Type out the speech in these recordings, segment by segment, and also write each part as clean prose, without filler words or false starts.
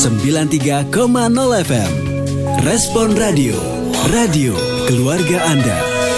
93,0 FM. Respon Radio, radio keluarga Anda.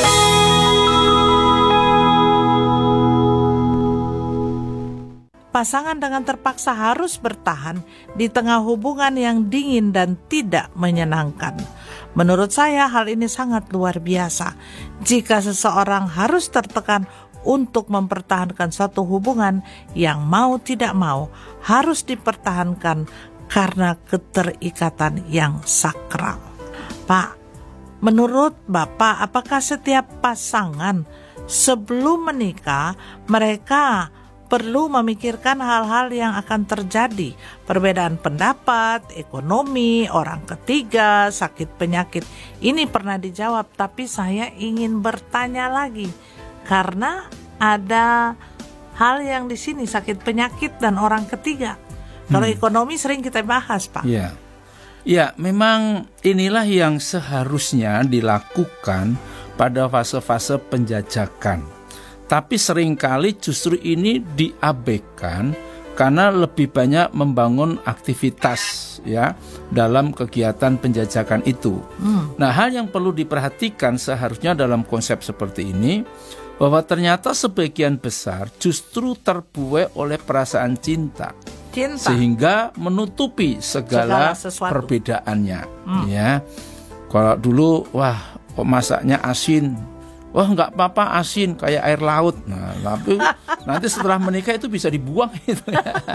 Pasangan dengan terpaksa harus bertahan di tengah hubungan yang dingin dan tidak menyenangkan. Menurut saya hal ini sangat luar biasa. Jika seseorang harus tertekan untuk mempertahankan suatu hubungan yang mau tidak mau harus dipertahankan karena keterikatan yang sakral. Pak, menurut Bapak, apakah setiap pasangan sebelum menikah mereka perlu memikirkan hal-hal yang akan terjadi? Perbedaan pendapat, ekonomi, orang ketiga, sakit penyakit. Ini pernah dijawab, tapi saya ingin bertanya lagi. Karena ada hal yang di sini, sakit penyakit dan orang ketiga. Kalau ekonomi sering kita bahas, Pak. Ya, memang inilah yang seharusnya dilakukan pada fase-fase penjajakan. Tapi seringkali justru ini diabaikan karena lebih banyak membangun aktivitas ya dalam kegiatan penjajakan itu. Nah, hal yang perlu diperhatikan seharusnya dalam konsep seperti ini bahwa ternyata sebagian besar justru terbuai oleh perasaan cinta. Sehingga menutupi segala perbedaannya. Ya, kalau dulu wah kok masaknya asin, wah nggak apa-apa asin kayak air laut. Nah, tapi nanti setelah menikah itu bisa dibuang itu.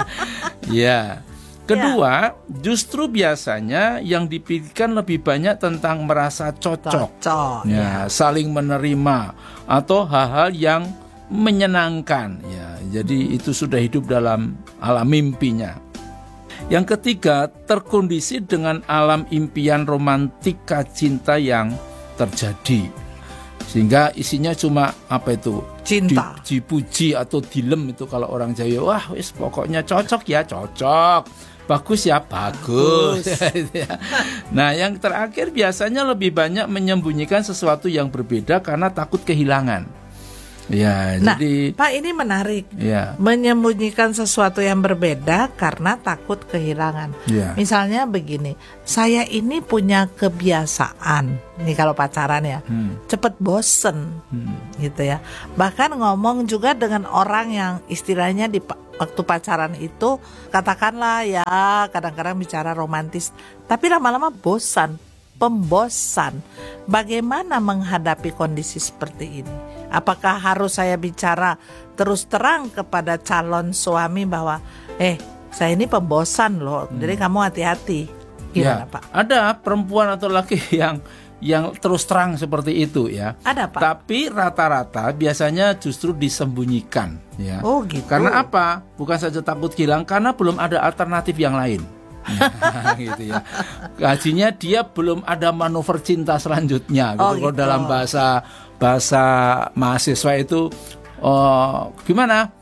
Ya. Kedua, justru biasanya yang dipikirkan lebih banyak tentang merasa cocok. Ya, saling menerima atau hal-hal yang menyenangkan ya. Jadi itu sudah hidup dalam alam mimpinya. Yang ketiga, terkondisi dengan alam impian romantika cinta yang terjadi. Sehingga isinya cuma apa itu? Cinta. Dipuji atau dilem itu kalau orang Jawa. Wah, wis pokoknya cocok ya, cocok. Bagus ya, bagus. Nah, yang terakhir biasanya lebih banyak menyembunyikan sesuatu yang berbeda karena takut kehilangan. Ya, nah, jadi Pak, ini menarik. Ya. Menyembunyikan sesuatu yang berbeda karena takut kehilangan. Ya. Misalnya begini, saya ini punya kebiasaan, nih kalau pacaran ya, cepet bosen, gitu ya. Bahkan ngomong juga dengan orang yang istilahnya di waktu pacaran itu, katakanlah ya, kadang-kadang bicara romantis, tapi lama-lama bosan, pembosan. Bagaimana menghadapi kondisi seperti ini? Apakah harus saya bicara terus terang kepada calon suami bahwa saya ini pembosan loh, jadi kamu hati-hati. Gimana, Pak? Ada perempuan atau laki yang terus terang seperti itu ya. Ada, Pak. Tapi rata-rata biasanya justru disembunyikan ya. Oh, gitu. Karena apa? Bukan saja takut hilang, karena belum ada alternatif yang lain. Gitu ya. Gajinya dia belum ada manuver cinta selanjutnya. Gitu. Dalam bahasa mahasiswa itu gimana?